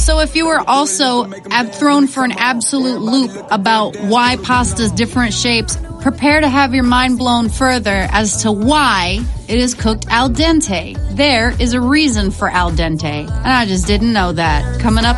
So if you were also thrown for an absolute loop about why pasta's different shapes, prepare to have your mind blown further as to why it is cooked al dente. There is a reason for al dente, and I just didn't know that. Coming up